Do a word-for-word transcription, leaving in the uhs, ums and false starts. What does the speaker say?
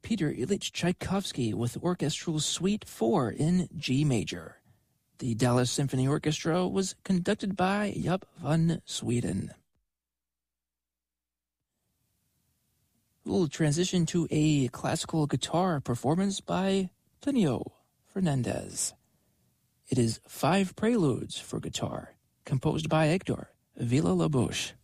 Peter Ilyich Tchaikovsky with Orchestral Suite four in G major. The Dallas Symphony Orchestra was conducted by Jaap van Sweden. We'll transition to a classical guitar performance by Plinio Fernandez. It is Five Preludes for Guitar, composed by Hector Villa-Lobos.